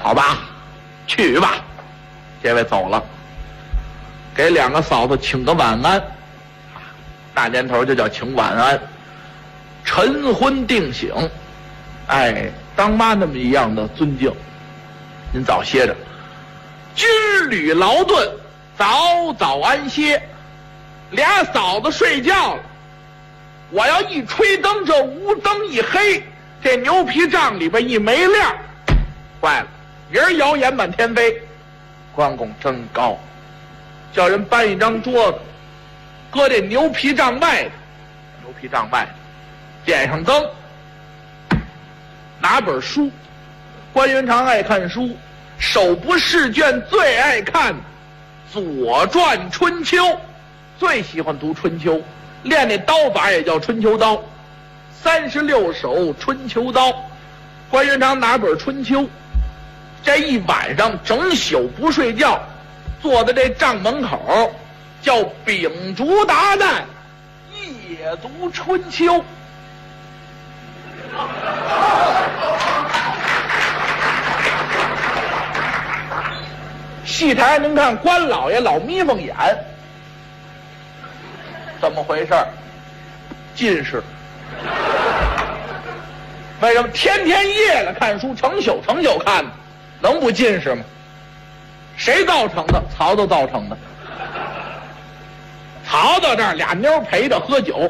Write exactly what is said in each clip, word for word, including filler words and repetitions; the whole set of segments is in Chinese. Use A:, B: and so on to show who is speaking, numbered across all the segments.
A: 好吧，去吧。这位走了，给两个嫂子请个晚安。那年头就叫请晚安。晨昏定省，哎，当妈那么一样的尊敬。您早歇着，军旅劳顿，早早安歇。俩嫂子睡觉了，我要一吹灯，这屋灯一黑，这牛皮帐里边一没亮，坏了，人谣言满天飞。关公真高，叫人搬一张桌子，搁这牛皮帐外头，牛皮帐外头点上灯，拿本书。关云长爱看书，手不释卷最爱看《左传春秋》，最喜欢读春秋，练那刀法也叫春秋刀，三十六手春秋刀。关云长拿本春秋，这一晚上整宿不睡觉，坐在这帐门口，叫秉烛达旦，夜读春秋。戏台您看关老爷老眯缝眼，怎么回事？近视。为什么天天夜了看书，成宿成宿看呢？能不近视吗？谁造成的？曹操造成的。曹操这儿俩妞陪着喝酒，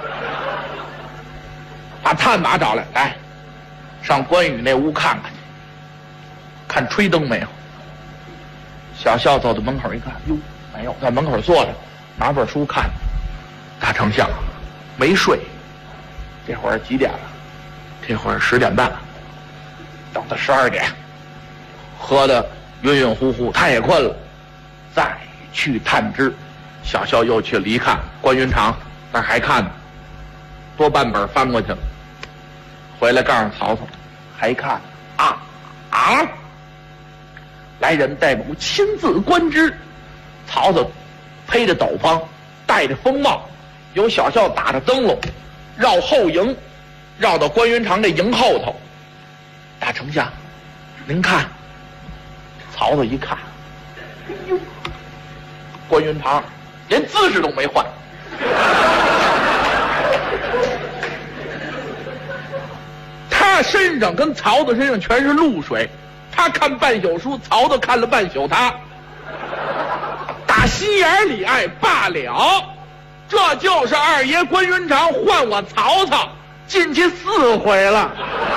A: 把探马找来，来，上关羽那屋看看去，看吹灯没有。小校走到门口一看，哟，没有，在门口坐着，拿本书看。大丞相没睡，这会儿几点了？这会儿十点半，等到十二点，喝得晕晕乎乎，他也困了，再去探知。小校又去了一看，关云长那还看呢，多半本翻过去了，回来告诉曹操，还看啊啊！来人带捕，亲自观之。曹操披着斗篷，戴着风帽，有小校打着灯笼，绕后营，绕到关云长这营后头。大丞相，您看。曹操一看，哎呦，关云长连姿势都没换。他身上跟曹操身上全是露水。他看半宿书，曹操看了半宿他，打心眼里爱罢了。这就是二爷关云长换我曹操进去四回了。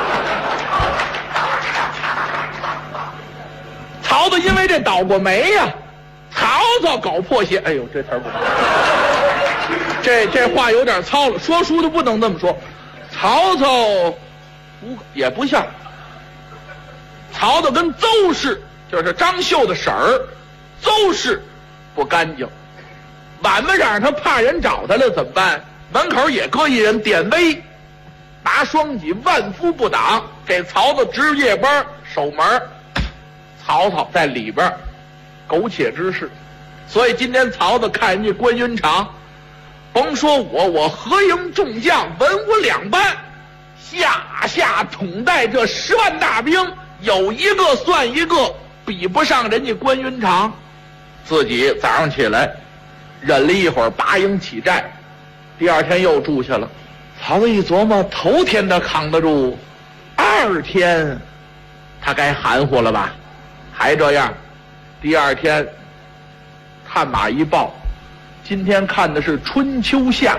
A: 曹操因为这倒过霉呀、啊，曹操搞破鞋，哎呦，这词儿不好，这这话有点糙了，说书的不能这么说。曹操不也不像。曹操跟邹氏，就是张绣的婶儿，邹氏不干净。晚上让他怕人找他了怎么办？门口也搁一人典韦，拿双戟万夫不挡，给曹操值夜班守门。曹操在里边苟且之事，所以今天曹操看人家关云长，甭说我，我合营众将，文武两班，下下统带这十万大兵。有一个算一个，比不上人家关云长。自己早上起来忍了一会儿，拔营起寨，第二天又住下了。曹操一琢磨，头天他扛得住，二天他该含糊了吧？还这样。第二天探马一报，今天看的是春秋夏，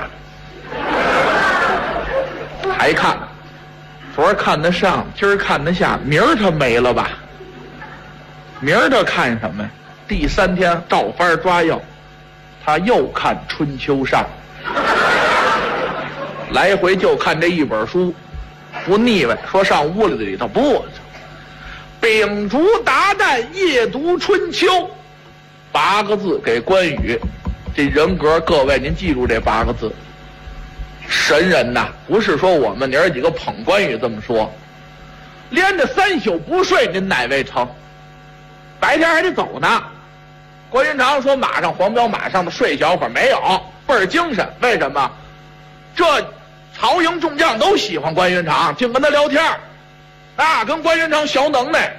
A: 还看。昨儿看得上，今儿看得下，明儿他没了吧？明儿他看什么呀？第三天照番抓药，他又看《春秋上》，来回就看这一本书，不腻歪。说上屋子里头不，秉烛达旦，夜读《春秋》，八个字给关羽这人格。各位您记住这八个字。神人呐，不是说我们娘儿几个捧关羽这么说，连着三宿不睡，您哪位成？白天还得走呢。关云长说马上黄骠马上的睡小会儿没有，倍儿精神。为什么？这曹营众将都喜欢关云长，净跟他聊天，啊，跟关云长学能耐。